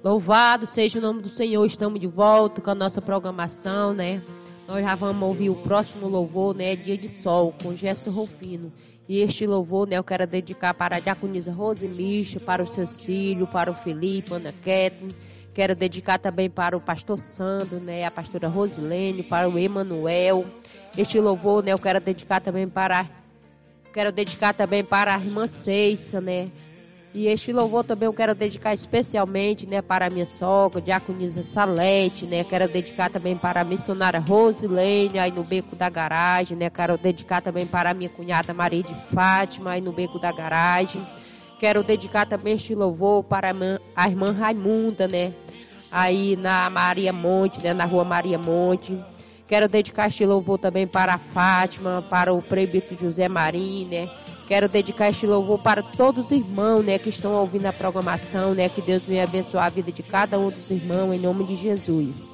Louvado seja o nome do Senhor, estamos de volta com a nossa programação, né? Nós já vamos ouvir o próximo louvor, né? Dia de Sol, com Gerson Rufino. E este louvor, né, eu quero dedicar para a diaconisa Rose Micha, para os seus filhos, para o Felipe, Ana Ketlin. Quero dedicar também para o pastor Sandro, né, a pastora Rosilene, para o Emanuel. Este louvor, né, eu quero dedicar também para a irmã Ceissa, né? E este louvor também eu quero dedicar especialmente, né, para a minha sogra, diaconisa Salete, né? Quero dedicar também para a missionária Rosilene, aí no Beco da Garagem, né? Quero dedicar também para a minha cunhada Maria de Fátima, aí no Beco da Garagem. Quero dedicar também este louvor para a irmã Raimunda, né? Aí na Maria Monte, né? Na rua Maria Monte. Quero dedicar este louvor também para a Fátima, para o presbítero José Marim, né? Quero dedicar este louvor para todos os irmãos, né, que estão ouvindo a programação, né? Que Deus venha abençoar a vida de cada um dos irmãos, em nome de Jesus.